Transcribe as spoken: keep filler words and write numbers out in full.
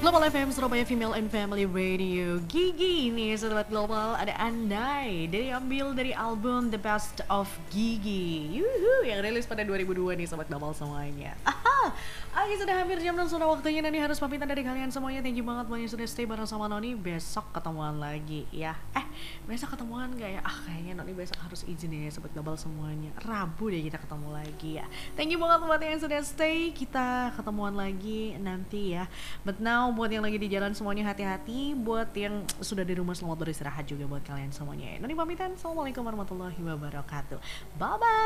Global F M Surabaya Female and Family Radio. Gigi ini Sobat Global, ada Andai dari ambil dari album The Best of Gigi. Yuhu, yang rilis pada dua ribu dua nih Sobat Global semuanya. Aha, Oke, sudah hampir jam dan sudah waktunya Nani harus pamitan dari kalian semuanya. Thank you banget banyak sudah stay bareng sama Noni. Besok ketemuan lagi ya. Eh, besok ketemuan gak ya? Ah, kayaknya Noni besok harus izin ya Sobat Global semuanya. Rabu deh kita ketemu lagi ya. Thank you banget buat yang sudah stay. Kita ketemuan lagi nanti ya. But now buat yang lagi di jalan semuanya hati-hati. Buat yang sudah di rumah selamat beristirahat juga buat kalian semuanya. Noni pamitan. Assalamualaikum warahmatullahi wabarakatuh. Bye bye.